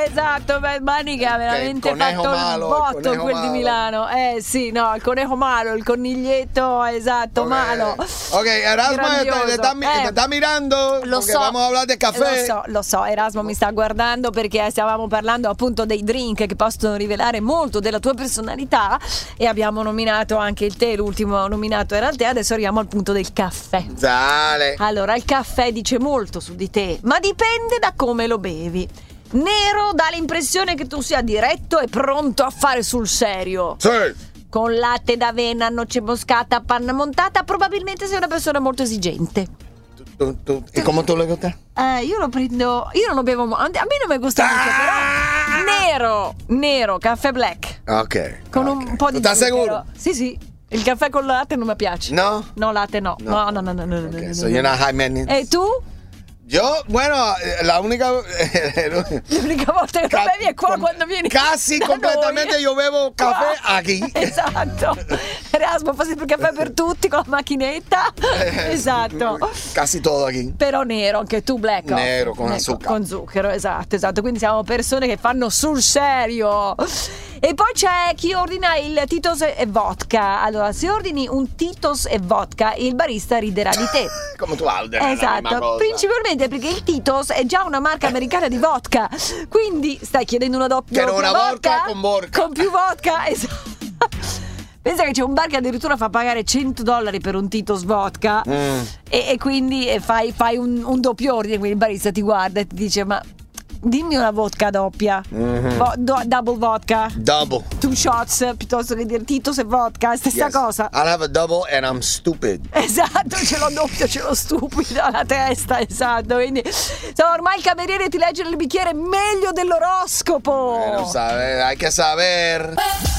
Esatto, Mani che ha veramente fatto il botto quel di Milano. Sì, no, il conejo malo, il coniglietto, esatto, malo. Ok, Erasmo te sta mirando. Lo so. Vamos a hablar de caffè. Lo so, Erasmo mi sta guardando perché stavamo parlando appunto dei drink che possono rivelare molto della tua personalità e abbiamo nominato anche il tè, l'ultimo nominato era il tè, adesso arriviamo al punto del caffè. Dale. Allora, il caffè dice molto su di te, ma dipende da come lo bevi. Nero dà l'impressione che tu sia diretto e pronto a fare sul serio. Sì. Con latte d'avena, noce moscata, panna montata, probabilmente sei una persona molto esigente. E come tu lo gusta? Io lo prendo. Io non lo bevo. A me non mi gusta molto, però. Nero, caffè black. Ok. Con un po' di Stai sicuro? Sì. Il caffè con latte non mi piace. No? No, latte no. No. Okay, so you're not high maintenance. E tu? Yo, bueno, la única volta che lo bevi è qua quando vieni. Casi completamente io bevo caffè qui. Esatto. Erasmo fa sempre caffè per tutti con la macchinetta. Esatto. Quasi tutto qui. Però nero, anche tu black. Nero con zucchero. Con zucchero, esatto. Quindi siamo persone che fanno sul serio. E poi c'è chi ordina il Tito's e vodka. Allora, se ordini un Tito's e vodka, il barista riderà di te. Come tu Alder. Esatto, principalmente perché il Tito's è già una marca americana di vodka. Quindi stai chiedendo una doppia vodka con vodka. Con più vodka, esatto. Pensa che c'è un bar che addirittura fa pagare $100 per un Tito's vodka e quindi fai un doppio ordine, quindi il barista ti guarda e ti dice ma dimmi una vodka doppia, double vodka, double 2 shots piuttosto che dire Tito's e vodka, stessa cosa. I'll have a double and I'm stupid. Esatto, ce l'ho doppio, ce l'ho stupido alla testa, esatto. Quindi ormai il cameriere ti legge nel bicchiere meglio dell'oroscopo. Hay que saber.